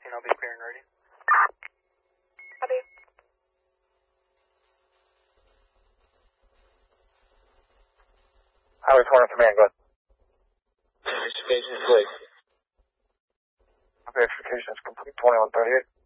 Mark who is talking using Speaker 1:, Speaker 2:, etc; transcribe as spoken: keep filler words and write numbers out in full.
Speaker 1: fifteen, I'll be clear and ready.
Speaker 2: Copy.
Speaker 3: Highway four Command, go ahead.
Speaker 4: Certification is complete.
Speaker 3: Verification is complete, twenty-one thirty-eight.